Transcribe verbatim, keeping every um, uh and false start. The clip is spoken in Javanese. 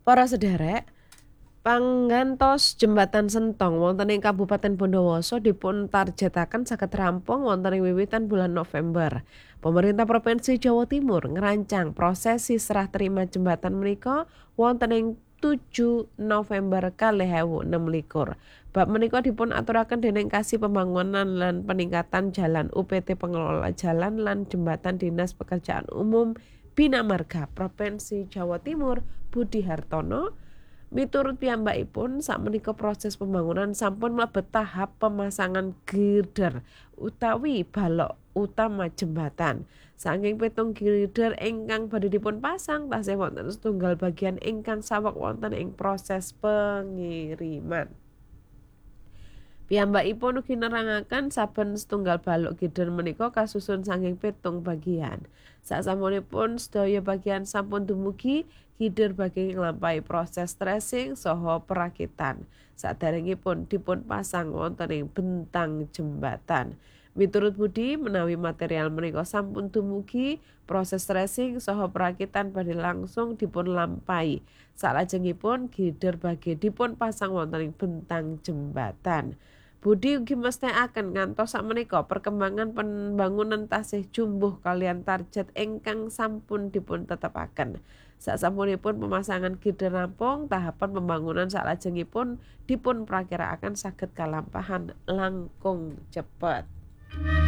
Para sederek, panggantos jembatan Sentong wonten ing Kabupaten Bondowoso dipun targetaken saged rampung wonten ing wiwitan bulan November. Pemerintah Provinsi Jawa Timur ngerancang prosesi serah terima jembatan menika wonten ing tujuh November kalih ewu enem likur. Bab menika dipun aturaken dening Kasih Pembangunan lan Peningkatan Jalan U P T Pengelola Jalan lan Jembatan Dinas Pekerjaan Umum Bina Marga Provinsi Jawa Timur Budi Hartono. Miturut piyambakipun sakmenika proses pembangunan sampun mlebet tahap pemasangan girder utawi balok utama jembatan. Saking pitung girder ingkang badhe dipun pasang tasih wonten setunggal bagian ingkang saweg wonten ing proses pengiriman. Piyambakipun ugi nerangaken saben setunggal balok girder menika kasusun saking pitung bagian. Sasampunipun sedaya bagian sampun dumugi, girder badhe nglampahi proses tracing saha perakitan. Saderengipun dipun pasang wonten ing bentang jembatan. Miturut Budi menawi material menika sampun dumugi, proses tracing saha perakitan badhe langsung dipun lampahi. Salajengipun girder badhe dipun pasang wonten ing bentang jembatan. Budi ugi mestakaken ngantos sakmenika perkembangan pembangunan tasih jumbuh kalian target ingkang sampun dipun tetepaken. Sasampunipun pemasangan girder rampung, tahapan pembangunan salajengipun dipun prakirakaken saged kalampahan langkung cepet.